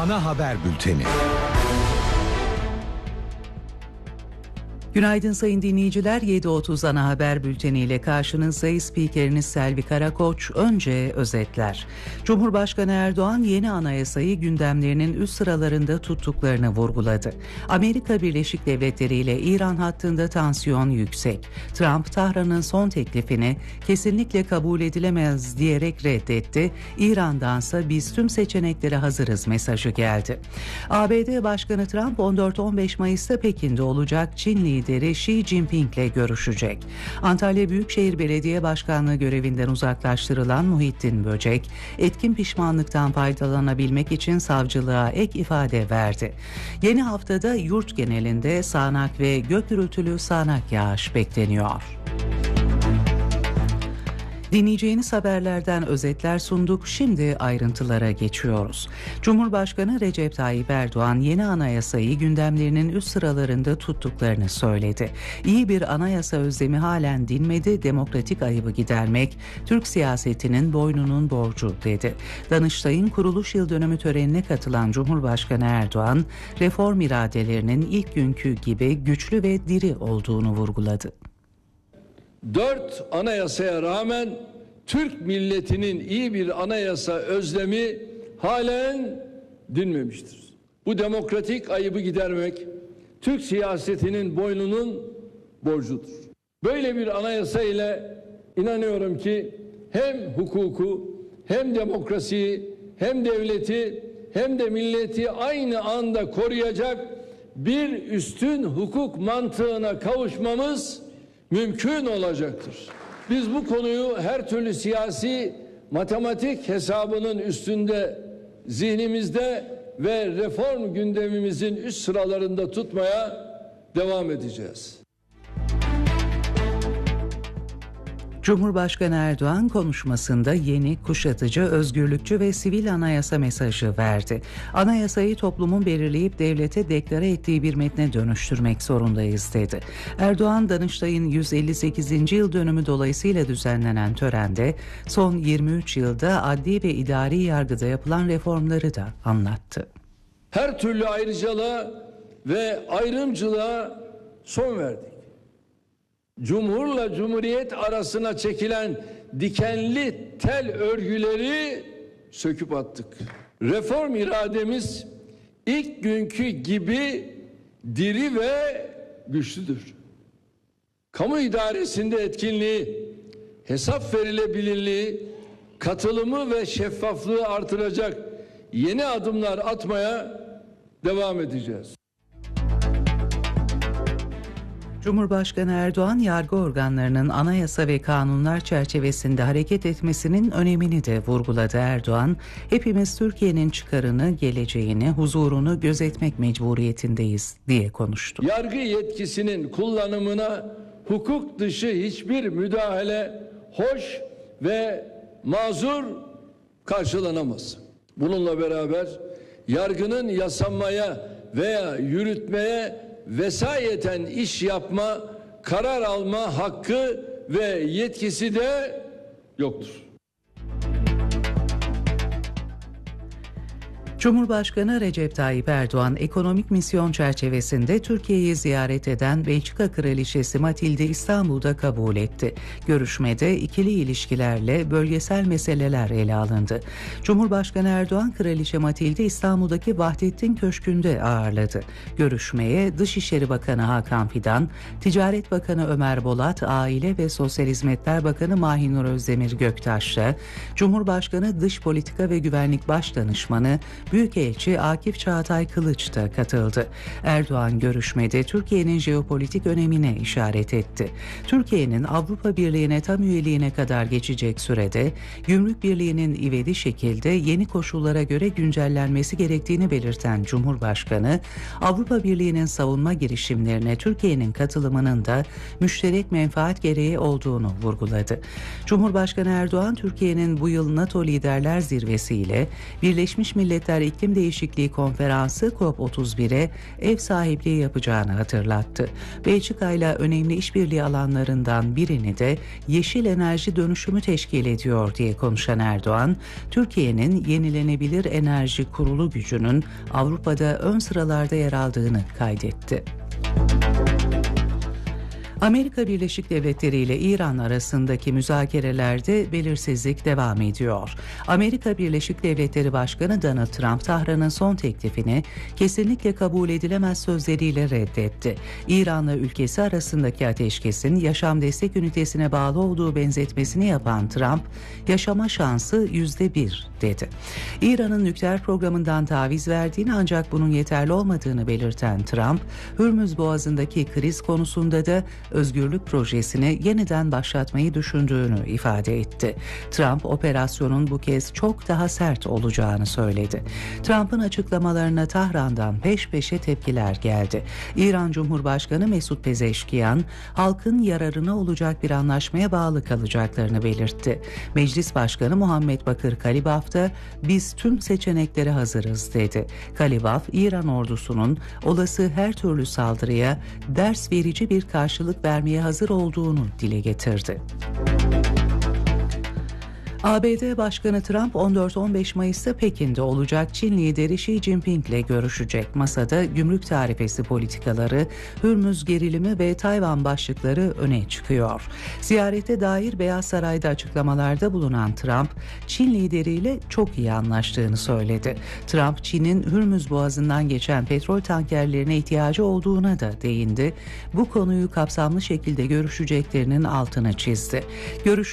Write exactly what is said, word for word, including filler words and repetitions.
Ana haber bülteni. Günaydın sayın dinleyiciler. yedi otuz ana haber bülteniyle karşınızdayız. Spikeriniz Selvi Karakoç. Önce özetler. Cumhurbaşkanı Erdoğan yeni anayasayı gündemlerinin üst sıralarında tuttuklarını vurguladı. Amerika Birleşik Devletleri ile İran hattında tansiyon yüksek. Trump, Tahran'ın son teklifini kesinlikle kabul edilemez diyerek reddetti. İran'dansa biz tüm seçeneklere hazırız mesajı geldi. A B D Başkanı Trump on dört on beş Mayıs'ta Pekin'de olacak. Çin lideri lideri Xi Jinping ile görüşecek. Antalya Büyükşehir Belediye Başkanlığı görevinden uzaklaştırılan Muhittin Böcek, etkin pişmanlıktan faydalanabilmek için savcılığa ek ifade verdi. Yeni haftada yurt genelinde sağanak ve gök gürültülü sağanak yağış bekleniyor. Dinleyeceğiniz haberlerden özetler sunduk. Şimdi ayrıntılara geçiyoruz. Cumhurbaşkanı Recep Tayyip Erdoğan yeni anayasayı gündemlerinin üst sıralarında tuttuklarını söyledi. İyi bir anayasa özlemi halen dinmedi, demokratik ayıbı gidermek Türk siyasetinin boynunun borcu dedi. Danıştay'ın kuruluş yıl dönümü törenine katılan Cumhurbaşkanı Erdoğan, reform iradelerinin ilk günkü gibi güçlü ve diri olduğunu vurguladı. Dört anayasaya rağmen Türk milletinin iyi bir anayasa özlemi halen dinmemiştir. Bu demokratik ayıbı gidermek Türk siyasetinin boynunun borcudur. Böyle bir anayasa ile inanıyorum ki hem hukuku, hem demokrasiyi, hem devleti, hem de milleti aynı anda koruyacak bir üstün hukuk mantığına kavuşmamız mümkün olacaktır. Biz bu konuyu her türlü siyasi matematik hesabının üstünde, zihnimizde ve reform gündemimizin üst sıralarında tutmaya devam edeceğiz. Cumhurbaşkanı Erdoğan konuşmasında yeni, kuşatıcı, özgürlükçü ve sivil anayasa mesajı verdi. Anayasayı toplumun belirleyip devlete deklare ettiği bir metne dönüştürmek zorundayız dedi. Erdoğan, Danıştay'ın yüz elli sekizinci yıl dönümü dolayısıyla düzenlenen törende son yirmi üç yılda adli ve idari yargıda yapılan reformları da anlattı. Her türlü ayrıcalığa ve ayrımcılığa son verdik. Cumhurla Cumhuriyet arasına çekilen dikenli tel örgüleri söküp attık. Reform irademiz ilk günkü gibi diri ve güçlüdür. Kamu idaresinde etkinliği, hesap verilebilirliği, katılımı ve şeffaflığı artıracak yeni adımlar atmaya devam edeceğiz. Cumhurbaşkanı Erdoğan, yargı organlarının anayasa ve kanunlar çerçevesinde hareket etmesinin önemini de vurguladı. Erdoğan, hepimiz Türkiye'nin çıkarını, geleceğini, huzurunu gözetmek mecburiyetindeyiz diye konuştu. Yargı yetkisinin kullanımına hukuk dışı hiçbir müdahale hoş ve mazur karşılanamaz. Bununla beraber yargının yasamaya veya yürütmeye vesayeten iş yapma, karar alma hakkı ve yetkisi de yoktur. Cumhurbaşkanı Recep Tayyip Erdoğan, ekonomik misyon çerçevesinde Türkiye'yi ziyaret eden Belçika Kraliçesi Matilde İstanbul'da kabul etti. Görüşmede ikili ilişkilerle bölgesel meseleler ele alındı. Cumhurbaşkanı Erdoğan, Kraliçe Matilde İstanbul'daki Vahdettin Köşkü'nde ağırladı. Görüşmeye Dışişleri Bakanı Hakan Fidan, Ticaret Bakanı Ömer Bolat, Aile ve Sosyal Hizmetler Bakanı Mahinur Özdemir Göktaş'la Cumhurbaşkanı Dış Politika ve Güvenlik Başdanışmanı Büyükelçi Akif Çağatay Kılıç da katıldı. Erdoğan görüşmede Türkiye'nin jeopolitik önemine işaret etti. Türkiye'nin Avrupa Birliği'ne tam üyeliğine kadar geçecek sürede Gümrük Birliği'nin ivedi şekilde yeni koşullara göre güncellenmesi gerektiğini belirten Cumhurbaşkanı, Avrupa Birliği'nin savunma girişimlerine Türkiye'nin katılımının da müşterek menfaat gereği olduğunu vurguladı. Cumhurbaşkanı Erdoğan, Türkiye'nin bu yıl NATO Liderler Zirvesi ile Birleşmiş Milletler İklim Değişikliği Konferansı COP otuz bire ev sahipliği yapacağını hatırlattı. Belçika ile önemli işbirliği alanlarından birini de yeşil enerji dönüşümü teşkil ediyor diye konuşan Erdoğan, Türkiye'nin yenilenebilir enerji kurulu gücünün Avrupa'da ön sıralarda yer aldığını kaydetti. Amerika Birleşik Devletleri ile İran arasındaki müzakerelerde belirsizlik devam ediyor. Amerika Birleşik Devletleri Başkanı Donald Trump, Tahran'ın son teklifini kesinlikle kabul edilemez sözleriyle reddetti. İran'la ülkesi arasındaki ateşkesin yaşam destek ünitesine bağlı olduğu benzetmesini yapan Trump, yaşama şansı yüzde bir dedi. İran'ın nükleer programından taviz verdiğini ancak bunun yeterli olmadığını belirten Trump, Hürmüz Boğazı'ndaki kriz konusunda da özgürlük projesini yeniden başlatmayı düşündüğünü ifade etti. Trump, operasyonun bu kez çok daha sert olacağını söyledi. Trump'ın açıklamalarına Tahran'dan peş peşe tepkiler geldi. İran Cumhurbaşkanı Mesut Pezeşkiyan, halkın yararına olacak bir anlaşmaya bağlı kalacaklarını belirtti. Meclis Başkanı Muhammed Bakır Kalibaf da biz tüm seçeneklere hazırız dedi. Kalibaf, İran ordusunun olası her türlü saldırıya ders verici bir karşılık vermeye hazır olduğunu dile getirdi. A B D Başkanı Trump on dört on beş Mayıs'ta Pekin'de olacak. Çin lideri Xi Jinping ile görüşecek. Masada gümrük tarifesi politikaları, Hürmüz gerilimi ve Tayvan başlıkları öne çıkıyor. Ziyarete dair Beyaz Saray'da açıklamalarda bulunan Trump, Çin lideriyle çok iyi anlaştığını söyledi. Trump, Çin'in Hürmüz Boğazı'ndan geçen petrol tankerlerine ihtiyacı olduğuna da değindi. Bu konuyu kapsamlı şekilde görüşeceklerinin altını çizdi. Görüş